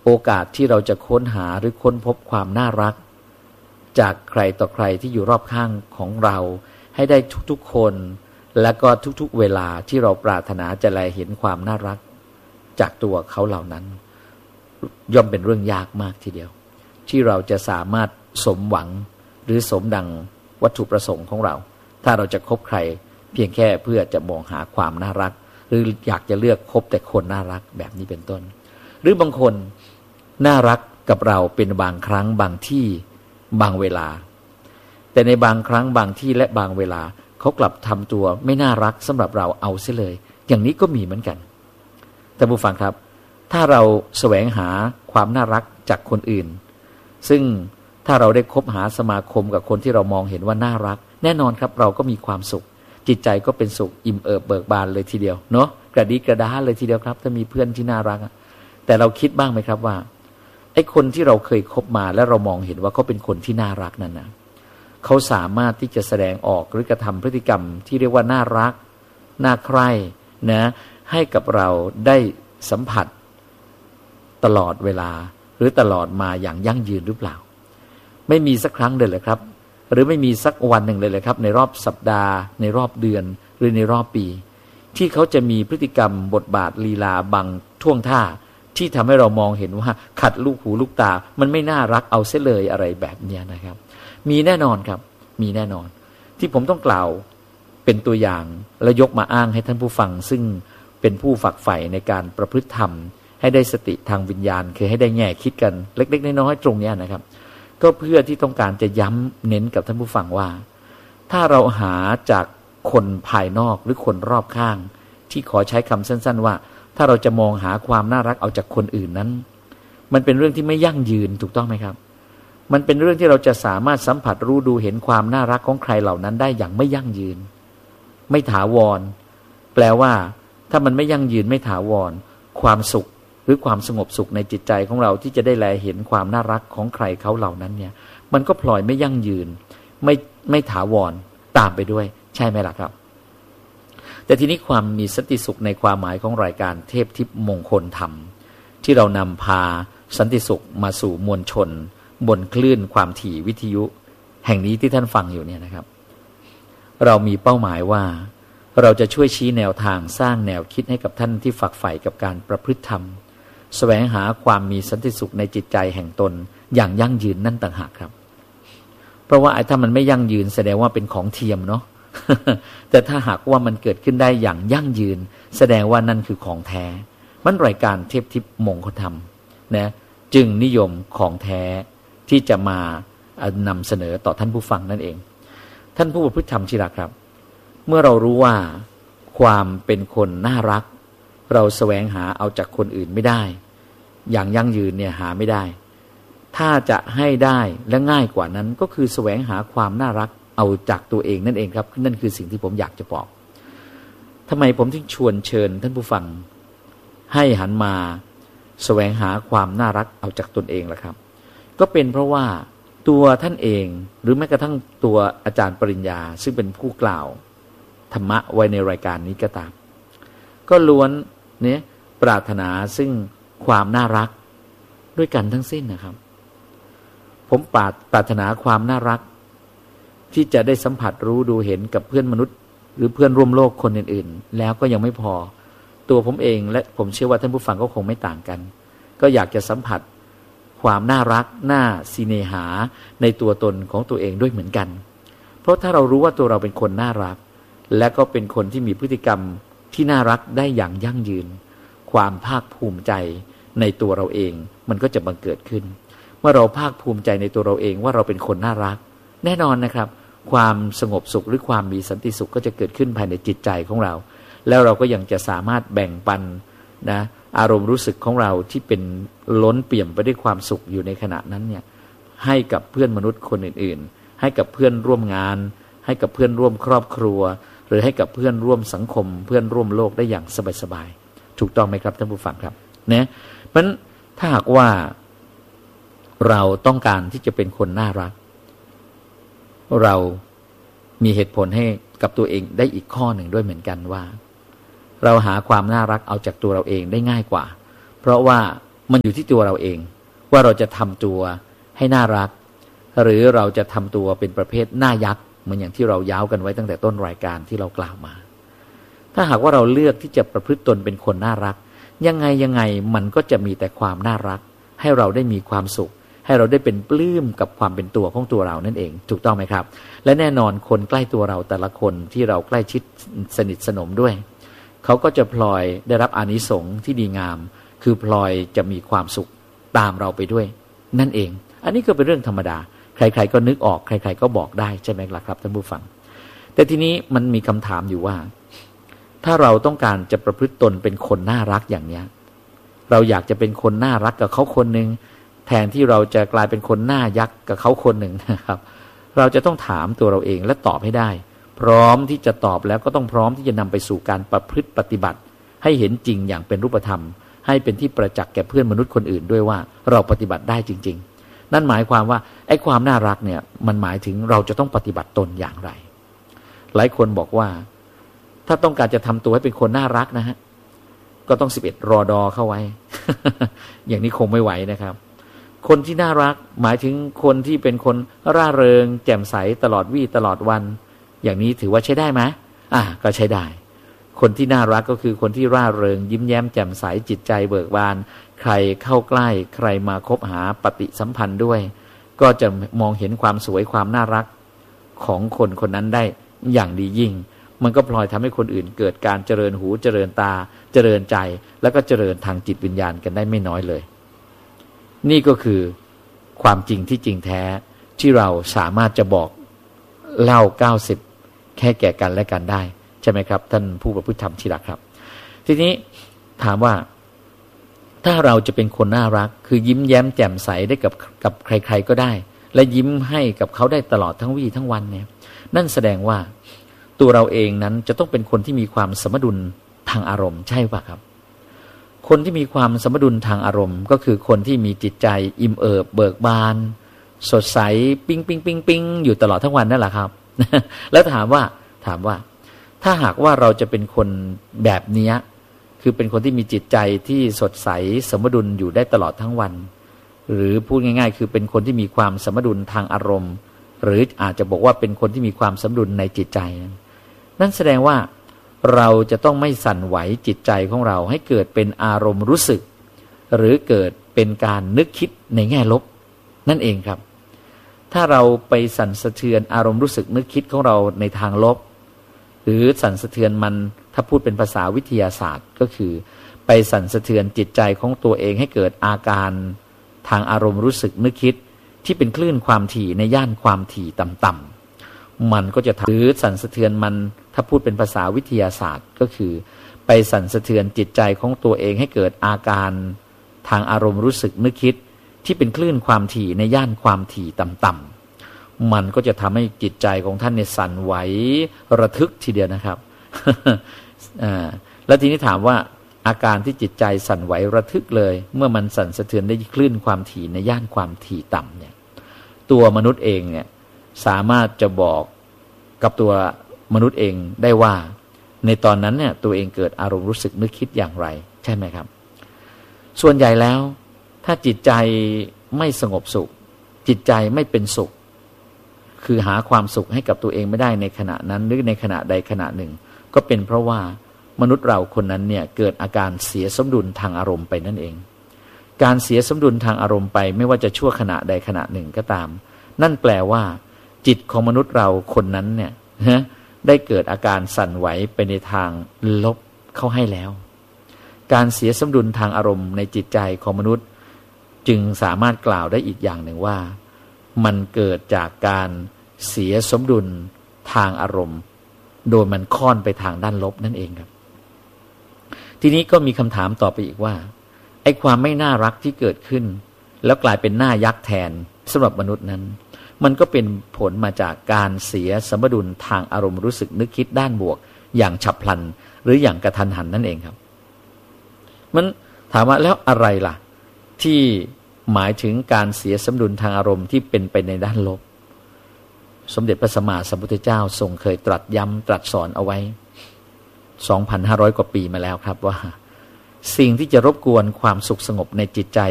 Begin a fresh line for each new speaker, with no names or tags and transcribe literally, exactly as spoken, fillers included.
โอกาสที่เราจะค้นหาหรือค้นพบความน่ารักจากใครต่อใครที่อยู่รอบข้างของเราให้ได้ทุกๆคนและก็ทุกๆเวลาที่เราปรารถนาจะแลเห็นความน่ารักจากตัวเขาเหล่านั้นย่อมเป็นเรื่องยากมากทีเดียวที่เราจะสามารถสมหวังหรือสมดังวัตถุประสงค์ของเราถ้าเราจะคบใครเพียงแค่เพื่อจะมองหาความน่ารักหรืออยากจะเลือกคบแต่คนน่ารักแบบนี้เป็นต้นหรือบางคนน่ารักกับเราเป็นบางครั้งบางที่บางเวลาแต่ในบางครั้งบางที่และบางเวลาเขากลับทำตัวไม่น่ารักสำหรับเราเอาเสียเลยอย่างนี้ก็มีเหมือนกันท่านผู้ฟังครับถ้าเราแสวงหาความน่ารักจากคนอื่นซึ่งถ้าเราได้คบหาสมาคมกับคนที่เรามองเห็นว่าน่ารักแน่นอนครับเราก็มีความสุขจิตใจก็เป็นสุขอิ่มเอิบเบิกบานเลยทีเดียวเนาะกระดิกระดาเลยทีเดียวครับถ้ามีเพื่อนที่น่ารักแต่เราคิดบ้างไหมครับว่าไอ้คนที่เราเคยคบมาและเรามองเห็นว่าเขาเป็นคนที่น่ารักนั่นนะเขาสามารถที่จะแสดงออกหรือกระทำพฤติกรรมที่เรียกว่าน่ารักน่าใคร่นะให้กับเราได้สัมผัสตลอดเวลาหรือตลอดมาอย่างยั่งยืนหรือเปล่าไม่มีสักครั้งเลยเหรอครับหรือไม่มีสักวันหนึ่งเลยเลยครับในรอบสัปดาห์ในรอบเดือนหรือในรอบปีที่เขาจะมีพฤติกรรมบทบาทลีลาบางท่วงท่าที่ทำให้เรามองเห็นว่าขัดลูกหูลูกตามันไม่น่ารักเอาเสียเลยอะไรแบบนี้นะครับมีแน่นอนครับมีแน่นอนที่ผมต้องกล่าวเป็นตัวอย่างและยกมาอ้างให้ท่านผู้ฟังซึ่งเป็นผู้ฝักใฝ่ในการประพฤติธรรมให้ได้สติทางวิญญาณคือให้ได้แง่คิดกันเล็กๆน้อยๆตรงนี้นะครับก็เพื่อที่ต้องการจะย้ำเน้นกับท่านผู้ฟังว่าถ้าเราหาจากคนภายนอกหรือคนรอบข้างที่ขอใช้คำสั้นๆว่าถ้าเราจะมองหาความน่ารักเอาจากคนอื่นนั้นมันเป็นเรื่องที่ไม่ยั่งยืนถูกต้องไหมครับมันเป็นเรื่องที่เราจะสามารถสัมผัสรู้ดูเห็นความน่ารักของใครเหล่านั้นได้อย่างไม่ยั่งยืนไม่ถาวรแปลว่าถ้ามันไม่ยั่งยืนไม่ถาวรความสุขหรือความสงบสุขในจิตใจของเราที่จะได้แลเห็นความน่ารักของใครเขาเหล่านั้นเนี่ยมันก็พลอยไม่ยั่งยืนไม่ไม่ถาวรตามไปด้วยใช่ไหมล่ะครับแต่ทีนี้ความมีสันติสุขในความหมายของรายการเทพทิพย์มงคลธรรมที่เรานำพาสันติสุขมาสู่มวลชนบนคลื่นความถี่วิทยุแห่งนี้ที่ท่านฟังอยู่เนี่ยนะครับเรามีเป้าหมายว่าเราจะช่วยชี้แนวทางสร้างแนวคิดให้กับท่านที่ฝักใฝ่กับการประพฤติธรรมแสวงหาความมีสันติสุขในจิตใจแห่งตนอย่างยั่งยืนนั่นต่างหากครับเพราะว่าไอ้ถ้ามันไม่ยั่งยืนแสดงว่าเป็นของเทียมเนาะ แต่ถ้าหากว่ามันเกิดขึ้นได้อย่างยั่งยืนแสดงว่านั่นคือของแท้มันรายการเทพทิพย์มงคลธรรมนะจึงนิยมของแท้ที่จะมานำเสนอต่อท่านผู้ฟังนั่นเองท่านผู้ประพฤติธรรมที่รักครับเมื่อเรารู้ว่าความเป็นคนน่ารักเราแสวงหาเอาจากคนอื่นไม่ได้อย่างยั่งยืนเนี่ยหาไม่ได้ถ้าจะให้ได้และง่ายกว่านั้นก็คือแสวงหาความน่ารักเอาจากตัวเองนั่นเองครับนั่นคือสิ่งที่ผมอยากจะบอกทำไมผมถึงชวนเชิญท่านผู้ฟังให้หันมาแสวงหาความน่ารักเอาจากตนเองล่ะครับก็เป็นเพราะว่าตัวท่านเองหรือแม้กระทั่งตัวอาจารย์ปริญญาซึ่งเป็นผู้กล่าวธรรมะไว้ในรายการนี้ก็ตามก็ล้วนเนี่ยปรารถนาซึ่งความน่ารักด้วยกันทั้งสิ้นนะครับผมปรารปรารถนาความน่ารักที่จะได้สัมผัสรู้ดูเห็นกับเพื่อนมนุษย์หรือเพื่อนร่วมโลกคนอื่นๆแล้วก็ยังไม่พอตัวผมเองและผมเชื่อว่าท่านผู้ฟังก็คงไม่ต่างกันก็อยากจะสัมผัสความน่ารักน่าสิเนหาในตัวตนของตัวเองด้วยเหมือนกันเพราะถ้าเรารู้ว่าตัวเราเป็นคนน่ารักและก็เป็นคนที่มีพฤติกรรมที่น่ารักได้อย่างยั่งยืนความภาคภูมิใจในตัวเราเองมันก็จะบังเกิดขึ้นเมื่อเราภาคภูมิใจในตัวเราเองว่าเราเป็นคนน่ารักแน่นอนนะครับความสงบสุขหรือความมีสันติสุขก็จะเกิดขึ้นภายในจิตใจของเราแล้วเราก็ยังจะสามารถแบ่งปันนะอารมณ์รู้สึกของเราที่เป็นล้นเปี่ยมไปด้วยความสุขอยู่ในขณะนั้นเนี่ยให้กับเพื่อนมนุษย์คนอื่นๆให้กับเพื่อนร่วมงานให้กับเพื่อนร่วมครอบครัวหรือให้กับเพื่อนร่วมสังคมเพื่อนร่วมโลกได้อย่างสบายๆถูกต้องไหมครับท่านผู้ฟังครับนะเพราะฉะนั้นถ้าหากว่าเราต้องการที่จะเป็นคนน่ารักเรามีเหตุผลให้กับตัวเองได้อีกข้อหนึ่งด้วยเหมือนกันว่าเราหาความน่ารักเอาจากตัวเราเองได้ง่ายกว่าเพราะว่ามันอยู่ที่ตัวเราเองว่าเราจะทำตัวให้น่ารักหรือเราจะทำตัวเป็นประเภทหน้ายักษ์เหมือนอย่างที่เราย้าวกันไว้ตั้งแต่ต้นรายการที่เรากล่าวมาถ้าหากว่าเราเลือกที่จะประพฤติตนเป็นคนน่ารักยังไงยังไงมันก็จะมีแต่ความน่ารักให้เราได้มีความสุขให้เราได้เป็นปลื้มกับความเป็นตัวของตัวเรานั่นเองถูกต้องไหมครับและแน่นอนคนใกล้ตัวเราแต่ละคนที่เราใกล้ชิดสนิทสนมด้วยเขาก็จะพลอยได้รับอานิสงส์ที่ดีงามคือพลอยจะมีความสุขตามเราไปด้วยนั่นเองอันนี้ก็เป็นเรื่องธรรมดาใครๆก็นึกออกใครๆก็บอกได้ใช่ไหมล่ะครับท่านผู้ฟังแต่ทีนี้มันมีคำถามอยู่ว่าถ้าเราต้องการจะประพฤติตนเป็นคนน่ารักอย่างเนี้ยเราอยากจะเป็นคนน่ารักกับเขาคนหนึ่งแทนที่เราจะกลายเป็นคนหน้ายักษ์กับเขาคนหนึ่งนะครับเราจะต้องถามตัวเราเองและตอบให้ได้พร้อมที่จะตอบแล้วก็ต้องพร้อมที่จะนำไปสู่การประพฤติปฏิบัติให้เห็นจริงอย่างเป็นรูปธรรมให้เป็นที่ประจักษ์แก่เพื่อนมนุษย์คนอื่นด้วยว่าเราปฏิบัติได้จริงๆนั่นหมายความว่าไอ้ความน่ารักเนี่ยมันหมายถึงเราจะต้องปฏิบัติตนอย่างไรหลายคนบอกว่าถ้าต้องการจะทำตัวให้เป็นคนน่ารักนะฮะก็ต้องสิบเอ็ดรอดอเข้าไว้ อย่างนี้คงไม่ไหวนะครับคนที่น่ารักหมายถึงคนที่เป็นคนร่าเริงแจ่มใสตลอดวี่ตลอดวันอย่างนี้ถือว่าใช้ได้ไหมอ่ะก็ใช้ได้คนที่น่ารักก็คือคนที่ร่าเริงยิ้มแย้มแจ่มใสจิตใจเบิกบานใครเข้าใกล้ใครมาคบหาปฏิสัมพันธ์ด้วยก็จะมองเห็นความสวยความน่ารักของคนคนนั้นได้อย่างดียิ่งมันก็พลอยทำให้คนอื่นเกิดการเจริญหูเจริญตาเจริญใจแล้วก็เจริญทางจิตวิญญาณกันได้ไม่น้อยเลยนี่ก็คือความจริงที่จริงแท้ที่เราสามารถจะบอกเล่าเก้าสิบแค่แก่กันและกันได้ใช่ไหมครับท่านผู้ประพฤติธรรมที่รักครับทีนี้ถามว่าถ้าเราจะเป็นคนน่ารักคือยิ้มแย้มแจ่มใสได้กับกับใครๆก็ได้และยิ้มให้กับเขาได้ตลอดทั้งวี่ทั้งวันเนี่ยนั่นแสดงว่าตัวเราเองนั้นจะต้องเป็นคนที่มีความสมดุลทางอารมณ์ใช่ป่ะครับคนที่มีความสมดุลทางอารมณ์ก็คือคนที่มีจิตใจอิ่มเอิบเบิกบานสดใสปิ๊งปิ๊งปิ๊งปิ๊งอยู่ตลอดทั้งวันนั่นแหละครับ แล้วถามว่าถามว่าถ้าหากว่าเราจะเป็นคนแบบนี้คือเป็นคนที่มีจิตใจที่สดใสสมดุลอยู่ได้ตลอดทั้งวันหรือพูดง่ายๆคือเป็นคนที่มีความสมดุลทางอารมณ์หรืออาจจะบอกว่าเป็นคนที่มีความสมดุลในจิตใจนั่นแสดงว่าเราจะต้องไม่สั่นไหวจิตใจของเราให้เกิดเป็นอารมณ์รู้สึกหรือเกิดเป็นการนึกคิดในแง่ลบนั่นเองครับถ้าเราไปสั่นสะเทือนอารมณ์รู้สึกนึกคิดของเราในทางลบหรือสั่นสะเทือนมันถ้าพูดเป็นภาษาวิทยาศาสตร์ก็คือไปสั่นสะเทือนจิตใจของตัวเองให้เกิดอาการทางอารมณ์รู้สึกนึกคิดที่เป็นคลื่นความถี่ในย่านความถี่ต่ำๆมันก็จะหรือสั่นสะเทือนมันถ้าพูดเป็นภาษาวิทยาศาสตร์ก็คือไปสั่นสะเทือนจิตใจของตัวเองให้เกิดอาการทางอารมณ์รู้สึกนึกคิดที่เป็นคลื่นความถี่ในย่านความถี่ต่ำๆมันก็จะทำให้จิตใจของท่านเนี่ยสั่นไหวระทึกทีเดียวนะครับ แล้วทีนี้ถามว่าอาการที่จิตใจสั่นไหวระทึกเลยเมื่อมันสั่นสะเทือนได้คลื่นความถี่ในย่านความถี่ต่ำเนี่ยตัวมนุษย์เองเนี่ยสามารถจะบอกกับตัวมนุษย์เองได้ว่าในตอนนั้นเนี่ยตัวเองเกิดอารมณ์รู้สึกนึกคิดอย่างไรใช่ไหมครับส่วนใหญ่แล้วถ้าจิตใจไม่สงบสุขจิตใจไม่เป็นสุขคือหาความสุขให้กับตัวเองไม่ได้ในขณะนั้นหรือในขณะใดขณะหนึ่งก็เป็นเพราะว่ามนุษย์เราคนนั้นเนี่ยเกิดอาการเสียสมดุลทางอารมณ์ไปนั่นเองการเสียสมดุลทางอารมณ์ไปไม่ว่าจะชั่วขณะใดขณะหนึ่งก็ตามนั่นแปลว่าจิตของมนุษย์เราคนนั้นเนี่ยได้เกิดอาการสั่นไหวไปในทางลบเข้าให้แล้วการเสียสมดุลทางอารมณ์ในจิตใจของมนุษย์จึงสามารถกล่าวได้อีกอย่างหนึ่งว่ามันเกิดจากการเสียสมดุลทางอารมณ์โดยมันค่อนไปทางด้านลบนั่นเองครับทีนี้ก็มีคำถามต่อไปอีกว่าไอ้ความไม่น่ารักที่เกิดขึ้นแล้วกลายเป็นหน้ายักษ์แทนสำหรับมนุษย์นั้นมันก็เป็นผลมาจากการเสียสมดุลทางอารมณ์รู้สึกนึกคิดด้านบวกอย่างฉับพลันหรืออย่างกระทันหันนั่นเองครับมันถามว่าแล้วอะไรล่ะที่หมายถึงการเสียสมดุลทางอารมณ์ที่เป็นไปในด้านลบสมเด็จพระสัมมาสัมพุทธเจ้าทรงเคยตรัสย้ำตรัสสอนเอาไว้ สองพันห้าร้อย กว่าปีมาแล้วครับว่าสิ่งที่จะรบกวนความสุขสงบในจิตใจ